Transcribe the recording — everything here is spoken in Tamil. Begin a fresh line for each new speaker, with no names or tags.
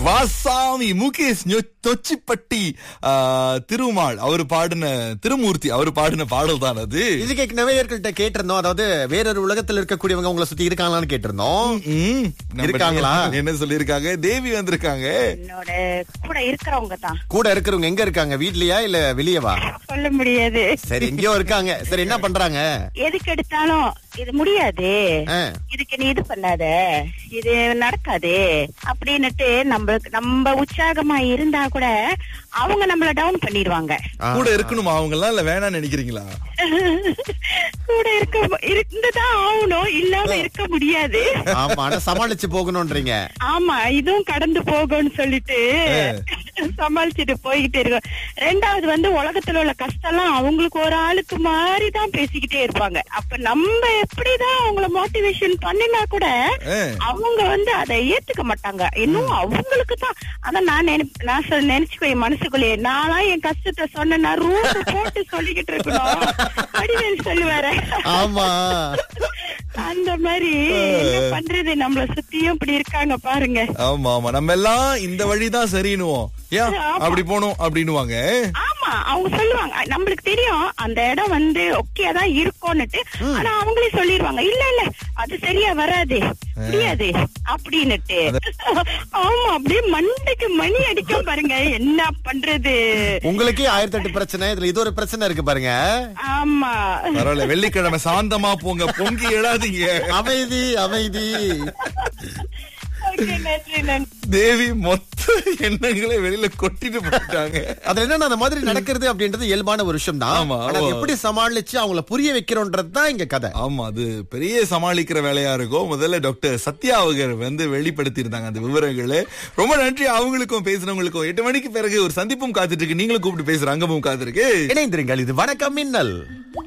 வாசாமி முகேஷ் தொச்சிப்பட்டி திருமால் அவர் பாடின திருமூர்த்தி அவர் பாடின பாடல் தான் அது.
இதுக்கு நேயர்கள்ட்ட கேட்டிருந்தோம், அதாவது வேறொரு உலகத்தில் இருக்கக்கூடியவங்க உங்களை சுத்தி இருக்காங்களான்னு கேட்டிருந்தோம். இருக்காங்களா?
என்ன சொல்லிருக்காங்க? தேவி வந்திருக்காங்க.
என்னோட கூட இருக்கிறவங்க தான்.
கூட இருக்கிறவங்க எங்க இருக்காங்க? வீட்லயா இல்ல வெளியவா?
சொல்ல முடியாது.
சரி, எங்கேயோ இருக்காங்க. சரி, என்ன பண்றாங்க?
எதுக்கு எடுத்தாலும் இது முடியாது, இதுக்கு நீ இது பண்ணாத, இது நடக்காது அப்படின்னுட்டு நம்ம உற்சாகமா இருந்தா கூட அவங்க நம்மள டவுன் பண்ணிடுவாங்க.
கூட இருக்கணுமா அவங்க எல்லாம், இல்ல வேணாம்னு நினைக்கிறீங்களா?
கூட இருந்துதான் ஆகணும், இல்லாம இருக்க முடியாது.
ஆமா, சமாளிச்சு போகணும்ன்றீங்க.
ஆமா, இதுவும் கடந்து போகும்னு சொல்லிட்டு சமாளிச்சுட்டு போய்கிட்டே இருக்கோம். ரெண்டாவது உலகத்துல உள்ள கஷ்டம் எல்லாம் அவங்களுக்கு ஒரு ஆளுக்கு மாதிரிதான் பேசிக்கிட்டே இருப்பாங்க. அப்ப நம்ம எப்படிதான் அவங்கள மோட்டிவேஷன் பண்ணினா கூட அவங்க அதை ஏத்துக்க மாட்டாங்க. இன்னும் அவங்களுக்கு தான் அதான் நான் நினைச்சுக்கோ என் மனசுக்குள்ளேயே, நானா என் கஷ்டத்தை சொன்னா ரூட் போட்டு சொல்லிக்கிட்டு இருக்கணும் அப்படின்னு சொல்லுவாரு.
ஆமா,
அந்த மாதிரி என்ன பண்றது, நம்மள சுத்தியும் இப்படி இருக்காங்க பாருங்க.
ஆமா ஆமா, நம்ம எல்லாம் இந்த வழிதான் சரின்னுவோம், ஏன் அப்படி போனோம் அப்படின்னுவாங்க.
ஆமா, அவங்க சொல்லுவாங்க, நம்மளுக்கு தெரியும் அந்த இடம் ஓகே தான் இருக்கும்னுட்டு. ஆனா அவங்களே சொல்லிருவாங்க, இல்ல இல்ல அது சரியா வராது முடியாது அப்படின்னுட்டு. ஆமா, அப்படியே மண்டைக்கு மணி அடிக்கும் பாருங்க. என்ன பண்றது,
உங்களுக்கே 1008 பிரச்சனை, இதுல இது ஒரு பிரச்சனை இருக்கு பாருங்க.
ஆமா,
பரவாயில்ல, வெள்ளிக்கிழமை சாந்தமா போங்க, பொங்கி எழாதீங்க.
அமைதி அமைதி.
தேவி மொத்த எண்ணங்களை வெளியில கொட்டிட்டு போட்டாங்க.
அதுல என்ன அந்த மாதிரி நடக்கிறது அப்படின்றது இயல்பான ஒரு விஷயம் தான். எப்படி சமாளிச்சு அவங்கள புரிய வைக்கிறோன்றது தான் இங்க கதை.
ஆமா, அது பெரிய சமாளிக்கிற வேலையா இருக்கும். முதல்ல டாக்டர் சத்யா அவங்க வெளிப்படுத்தி இருந்தாங்க அந்த விவரங்களை. ரொம்ப நன்றி அவங்களுக்கும் பேசுறவங்களுக்கும். 8 மணிக்கு பிறகு ஒரு சந்திப்பும் காத்துட்டு இருக்கு. நீங்களும் கூப்பிட்டு பேசுற அங்கமும் காத்திருக்கு.
இணைந்திருங்கள், இது வணக்கம் மின்னல்.